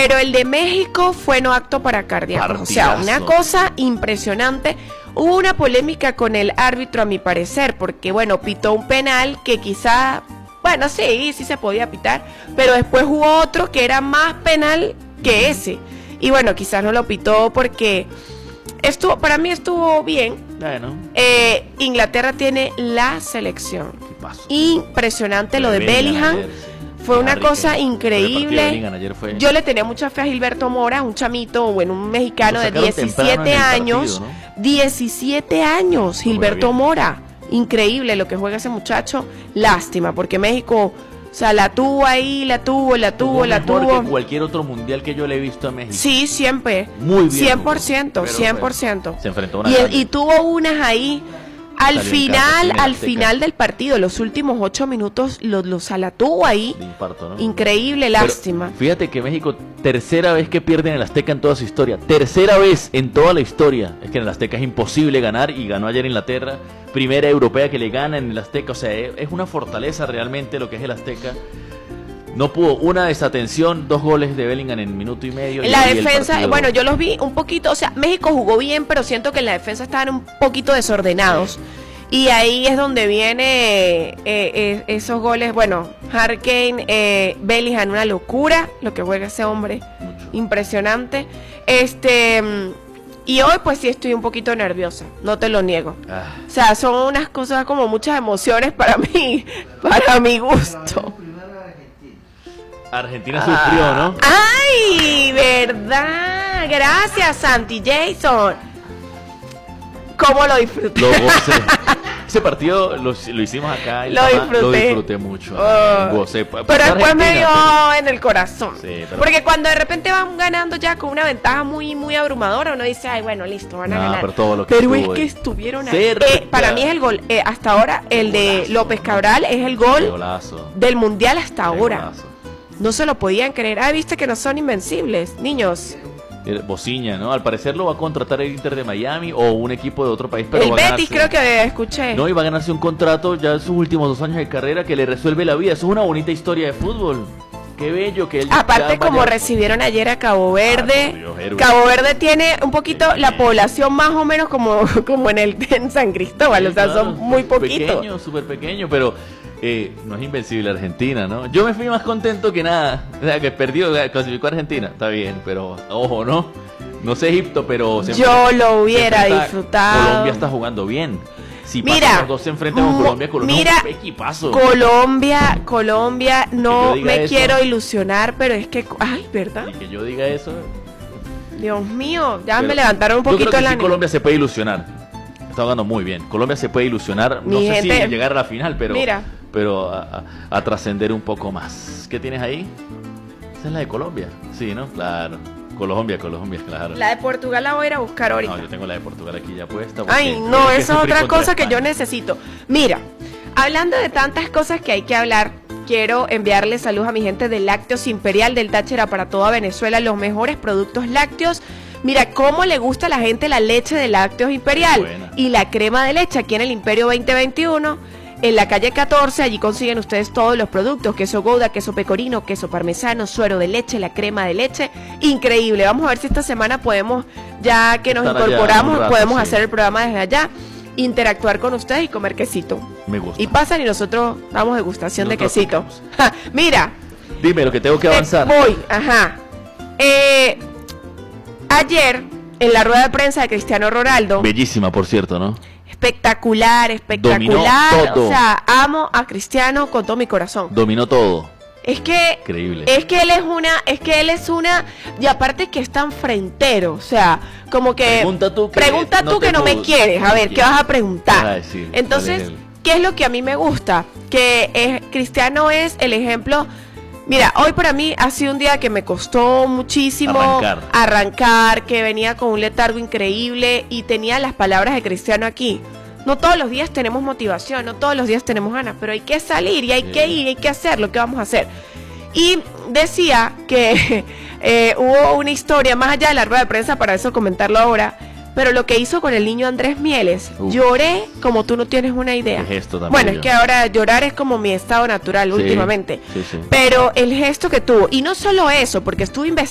Pero el de México fue no apto para cardíacos. O sea, una cosa impresionante. Hubo una polémica con el árbitro, a mi parecer, porque, bueno, pitó un penal que quizá, bueno, sí se podía pitar, pero después hubo otro que era más penal que ese. Y bueno, quizás no lo pitó porque para mí estuvo bien. Bueno. Inglaterra tiene la selección. ¿Qué pasó? Impresionante lo de Bellingham. Fue una cosa increíble. Yo le tenía mucha fe a Gilberto Mora, un chamito, bueno, un mexicano de 17 años. Partido, ¿no? 17 años, Gilberto Mora. Increíble lo que juega ese muchacho. Lástima, porque México, o sea, la tuvo ahí, la tuvo. Que cualquier otro mundial que yo le he visto a México. Sí, siempre. Muy bien. 100%, 100%. Se enfrentó a una y tuvo unas ahí. Al final del partido, los últimos 8 minutos, los la tuvo ahí. Infarto, ¿no? Increíble, lástima. Pero fíjate que México, tercera vez que pierde en el Azteca en toda su historia. Tercera vez en toda la historia. Es que en el Azteca es imposible ganar y ganó ayer Inglaterra. Primera europea que le gana en el Azteca. O sea, es una fortaleza realmente lo que es el Azteca. No pudo, una desatención, 2 goles de Bellingham en minuto y medio. La defensa, bueno, yo los vi un poquito, o sea, México jugó bien, pero siento que en la defensa estaban un poquito desordenados. Y ahí es donde viene esos goles, bueno, Harry Kane, Bellingham, una locura lo que juega ese hombre. Mucho. Impresionante. Y hoy pues sí estoy un poquito nerviosa, no te lo niego. O sea, son unas cosas como muchas emociones para mí, para mi gusto. Argentina sufrió, ¿no? ¡Ay! ¿Verdad? Gracias, Santi Jason. ¿Cómo lo disfruté? Lo gocé. Ese partido lo hicimos acá. Lo disfruté mucho. Gocé. Pero después me dio en el corazón. Sí, porque cuando de repente van ganando ya con una ventaja muy, muy abrumadora, uno dice, ay, bueno, listo, van a ganar. Pero todo lo que pero es que estuvieron ahí. Para mí es el gol, hasta ahora, el de López Cabral es el gol del Mundial hasta ahora. No se lo podían creer. Viste que no son invencibles, niños. Bociña, ¿no? Al parecer lo va a contratar el Inter de Miami o un equipo de otro país. Pero el Betis creo que escuché. No, y va a ganarse un contrato ya en sus últimos 2 años de carrera que le resuelve la vida. Eso es una bonita historia de fútbol. Qué bello que él. Aparte como recibieron ayer a Cabo Verde. Cabo Verde tiene un poquito la población más o menos como en San Cristóbal. Sí, o sea, claro, son muy poquitos. Súper pequeño, pero no es invencible Argentina, ¿no? Yo me fui más contento que nada. O sea, que perdió, clasificó a Argentina. Está bien, pero ojo, ¿no? No sé Egipto, pero... yo lo hubiera disfrutado. Colombia está jugando bien. Si los dos se enfrentan con Colombia es un equipazo. Colombia, no me quiero ilusionar, pero es que... Ay, ¿verdad? Y que yo diga eso... Dios mío, ya me levantaron un poquito la... Colombia se puede ilusionar. Está jugando muy bien. Colombia se puede ilusionar. No sé si llegar a la final, pero a trascender un poco más. ¿Qué tienes ahí? Esa es la de Colombia. Sí, ¿no? Claro. Colombia, claro. La de Portugal la voy a ir a buscar ahorita. No, yo tengo la de Portugal aquí ya puesta. Ay, no, esa es otra cosa que yo necesito. Mira, hablando de tantas cosas que hay que hablar, quiero enviarle saludos a mi gente de Lácteos Imperial del Táchira para toda Venezuela, los mejores productos lácteos. Mira cómo le gusta a la gente la leche de Lácteos Imperial y la crema de leche aquí en el Imperio 2021. En la calle 14, allí consiguen ustedes todos los productos, queso Gouda, queso pecorino, queso parmesano, suero de leche, la crema de leche, increíble. Vamos a ver si esta semana podemos, ya que nos incorporamos, podemos hacer el programa desde allá, interactuar con ustedes y comer quesito. Me gusta. Y pasan y nosotros damos degustación de quesito. Mira. Dime lo que tengo que avanzar. Ayer, en la rueda de prensa de Cristiano Ronaldo. Bellísima, por cierto, ¿no? Espectacular. Todo. O sea, amo a Cristiano con todo mi corazón. Dominó todo. Es que increíble. Es que él es una y aparte que es tan frentero, o sea, como que pregunta tú que no me quieres, a ver, ¿qué vas a preguntar? Entonces, ¿qué es lo que a mí me gusta? Que Cristiano es el ejemplo. Mira, hoy para mí ha sido un día que me costó muchísimo arrancar, que venía con un letargo increíble y tenía las palabras de Cristiano aquí. No todos los días tenemos motivación, no todos los días tenemos ganas, pero hay que salir y hay que ir, hay que hacer lo que vamos a hacer. Y decía que hubo una historia, más allá de la rueda de prensa, para eso comentarlo ahora, pero lo que hizo con el niño Andrés Mieles, lloré como tú no tienes una idea. El gesto también. Bueno, es que ahora llorar es como mi estado natural últimamente. Sí. Pero el gesto que tuvo, y no solo eso, porque estuve investigando